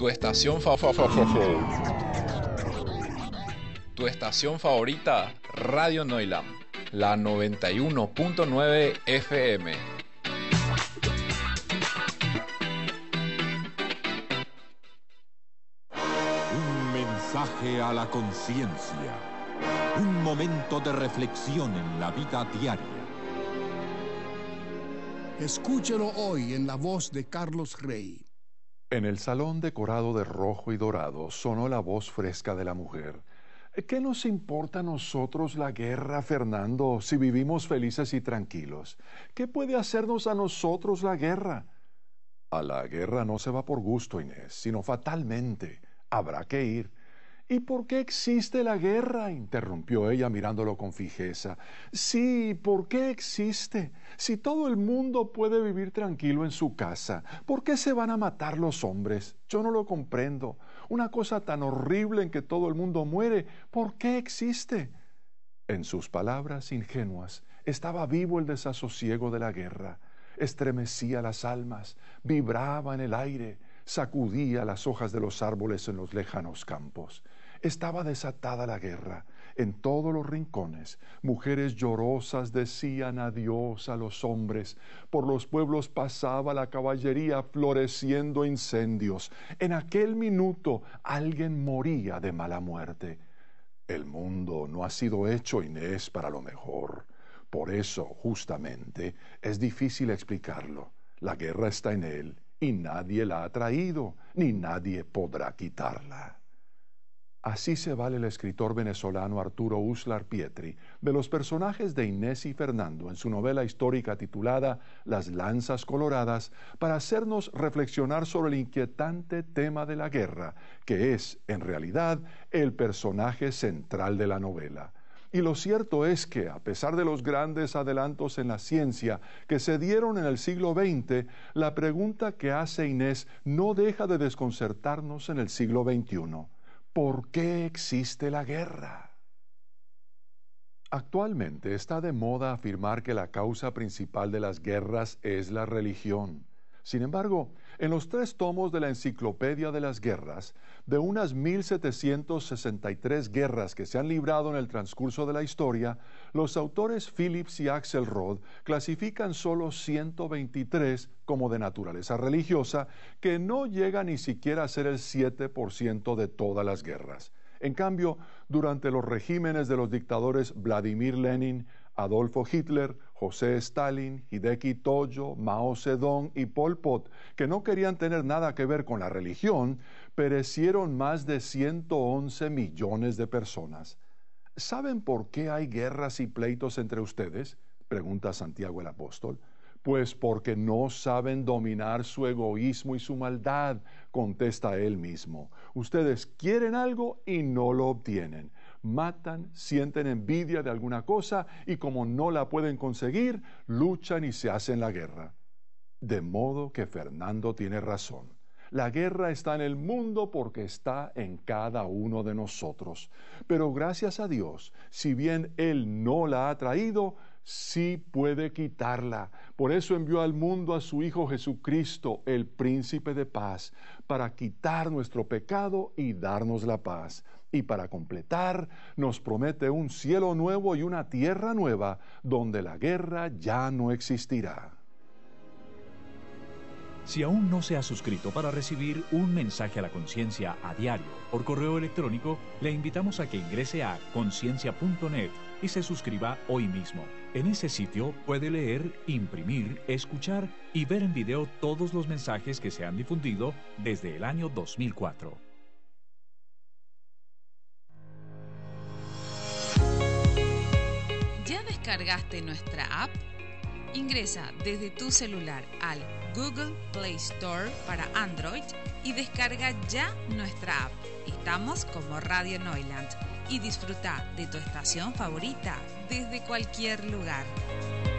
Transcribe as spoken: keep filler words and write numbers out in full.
Tu estación fa, fa, fa, fa, fa. Tu estación favorita, Radio Noilam, la noventa y uno punto nueve F M. Un mensaje a la conciencia. Un momento de reflexión en la vida diaria. Escúchelo hoy en la voz de Carlos Rey. En el salón decorado de rojo y dorado sonó la voz fresca de la mujer. ¿Qué nos importa a nosotros la guerra, Fernando, si vivimos felices y tranquilos? ¿Qué puede hacernos a nosotros la guerra? A la guerra no se va por gusto, Inés, sino fatalmente. Habrá que ir. ¿Y por qué existe la guerra?, interrumpió ella mirándolo con fijeza. Sí, ¿por qué existe? Si todo el mundo puede vivir tranquilo en su casa, ¿por qué se van a matar los hombres? Yo no lo comprendo. Una cosa tan horrible en que todo el mundo muere, ¿por qué existe? En sus palabras ingenuas estaba vivo el desasosiego de la guerra. Estremecía las almas, vibraba en el aire, sacudía las hojas de los árboles en los lejanos campos. Estaba desatada la guerra. En todos los rincones, mujeres llorosas decían adiós a los hombres. Por los pueblos pasaba la caballería floreciendo incendios. En aquel minuto alguien moría de mala muerte. El mundo no ha sido hecho, Inés, para lo mejor. Por eso, justamente, es difícil explicarlo. La guerra está en él y nadie la ha traído, ni nadie podrá quitarla. Así se vale el escritor venezolano Arturo Uslar Pietri de los personajes de Inés y Fernando en su novela histórica titulada Las Lanzas Coloradas para hacernos reflexionar sobre el inquietante tema de la guerra, que es, en realidad, el personaje central de la novela. Y lo cierto es que, a pesar de los grandes adelantos en la ciencia que se dieron en el siglo veinte, la pregunta que hace Inés no deja de desconcertarnos en el siglo veintiuno. ¿Por qué existe la guerra? Actualmente está de moda afirmar que la causa principal de las guerras es la religión. Sin embargo, en los tres tomos de la Enciclopedia de las Guerras, de unas mil setecientas sesenta y tres guerras que se han librado en el transcurso de la historia, los autores Phillips y Axelrod clasifican solo ciento veintitrés como de naturaleza religiosa, que no llega ni siquiera a ser el siete por ciento de todas las guerras. En cambio, durante los regímenes de los dictadores Vladimir Lenin, Adolfo Hitler, José Stalin, Hideki Tojo, Mao Zedong y Pol Pot, que no querían tener nada que ver con la religión, perecieron más de ciento once millones de personas. ¿Saben por qué hay guerras y pleitos entre ustedes?, pregunta Santiago el Apóstol. Pues porque no saben dominar su egoísmo y su maldad, contesta él mismo. Ustedes quieren algo y no lo obtienen. Matan, sienten envidia de alguna cosa y como no la pueden conseguir, luchan y se hacen la guerra. De modo que Fernando tiene razón. La guerra está en el mundo porque está en cada uno de nosotros. Pero gracias a Dios, si bien Él no la ha traído, sí puede quitarla. Por eso envió al mundo a su Hijo Jesucristo, el Príncipe de Paz, para quitar nuestro pecado y darnos la paz. Y para completar, nos promete un cielo nuevo y una tierra nueva, donde la guerra ya no existirá. Si aún no se ha suscrito para recibir un mensaje a la conciencia a diario por correo electrónico, le invitamos a que ingrese a conciencia punto net y se suscriba hoy mismo. En ese sitio puede leer, imprimir, escuchar y ver en video todos los mensajes que se han difundido desde el año dos mil cuatro. ¿Ya descargaste nuestra app? Ingresa desde tu celular al Google Play Store para Android y descarga ya nuestra app. Estamos como Radio Noiland y disfruta de tu estación favorita desde cualquier lugar.